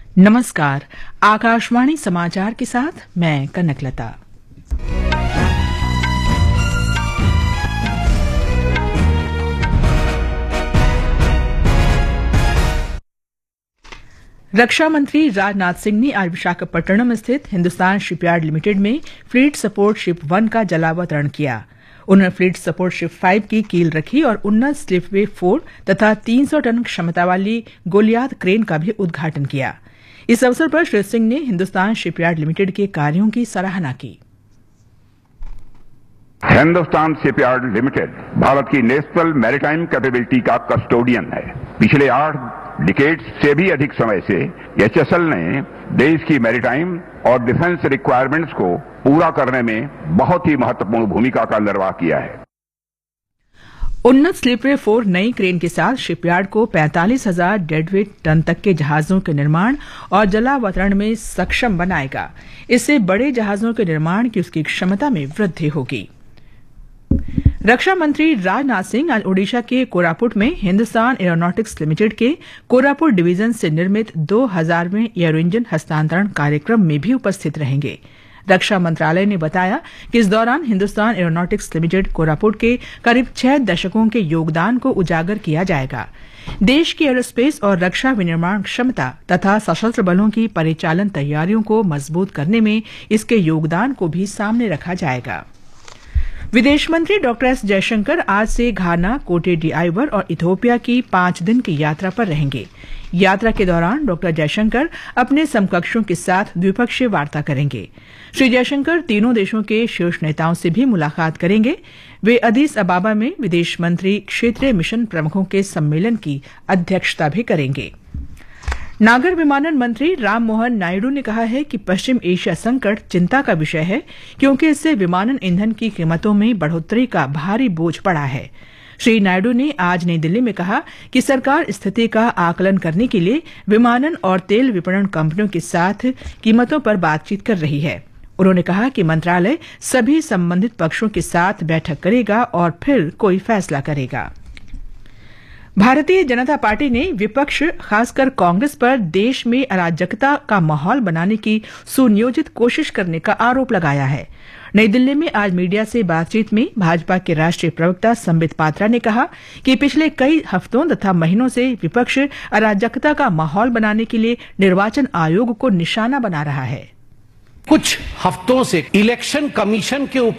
नमस्कार। आकाशवाणी समाचार के साथ मैं कनकलता। रक्षा मंत्री राजनाथ सिंह ने आज विशाखापट्टनम स्थित हिंदुस्तान शिपयार्ड लिमिटेड में फ्लीट सपोर्ट शिप 1 का जलावतरण किया। उन्होंने फ्लीट सपोर्ट शिप 5 की कील रखी और उन्नत स्लिपवे 4 तथा 300 टन क्षमता वाली गोलियात क्रेन का भी उद्घाटन किया। इस अवसर पर श्री सिंह ने हिंदुस्तान शिपयार्ड लिमिटेड के कार्यों की सराहना की। हिंदुस्तान शिपयार्ड लिमिटेड भारत की नेशनल मैरीटाइम कैपेबिलिटी का कस्टोडियन है। पिछले 8 डिकेड से भी अधिक समय से एचएसएल ने देश की मैरीटाइम और डिफेंस रिक्वायरमेंट्स को पूरा करने में बहुत ही महत्वपूर्ण भूमिका का निर्वाह किया है। उन्नत स्लिपवे 4 नई क्रेन के साथ शिपयार्ड को 45,000 डेडवेट टन तक के जहाजों के निर्माण और जलावतरण में सक्षम बनाएगा। इससे बड़े जहाजों के निर्माण की उसकी क्षमता में वृद्धि होगी। रक्षा मंत्री राजनाथ सिंह आज ओडिशा के कोरापुट में हिंदुस्तान एरोनॉटिक्स लिमिटेड के कोरापुट डिवीजन से निर्मित 2000वें एयरो इंजन हस्तांतरण कार्यक्रम में भी उपस्थित रहेंगे। रक्षा मंत्रालय ने बताया कि इस दौरान हिंदुस्तान एरोनॉटिक्स लिमिटेड कोरापुट के करीब 6 दशकों के योगदान को उजागर किया जाएगा। देश की एरोस्पेस और रक्षा विनिर्माण क्षमता तथा सशस्त्र बलों की परिचालन तैयारियों को मजबूत करने में इसके योगदान को भी सामने रखा जाएगा। विदेश मंत्री डॉक्टर एस जयशंकर आज से घाना, कोटे डी आइवर और इथियोपिया की 5 दिन की यात्रा पर रहेंगे। यात्रा के दौरान डॉक्टर जयशंकर अपने समकक्षों के साथ द्विपक्षीय वार्ता करेंगे। श्री जयशंकर तीनों देशों के शीर्ष नेताओं से भी मुलाकात करेंगे। वे अदीस अबाबा में विदेश मंत्री क्षेत्रीय मिशन प्रमुखों के सम्मेलन की अध्यक्षता भी करेंगे। नागर विमानन मंत्री राम मोहन नायडू ने कहा है कि पश्चिम एशिया संकट चिंता का विषय है, क्योंकि इससे विमानन ईंधन की कीमतों में बढ़ोतरी का भारी बोझ पड़ा है। श्री नायडू ने आज नई दिल्ली में कहा कि सरकार स्थिति का आकलन करने के लिए विमानन और तेल विपणन कंपनियों के साथ कीमतों पर बातचीत कर रही है। उन्होंने कहा कि मंत्रालय सभी संबंधित पक्षों के साथ बैठक करेगा और फिर कोई फैसला करेगा। भारतीय जनता पार्टी ने विपक्ष, खासकर कांग्रेस पर देश में अराजकता का माहौल बनाने की सुनियोजित कोशिश करने का आरोप लगाया है। नई दिल्ली में आज मीडिया से बातचीत में भाजपा के राष्ट्रीय प्रवक्ता संबित पात्रा ने कहा कि पिछले कई हफ्तों तथा महीनों से विपक्ष अराजकता का माहौल बनाने के लिए निर्वाचन आयोग को निशाना बना रहा है। कुछ हफ्तों से इलेक्शन कमीशन के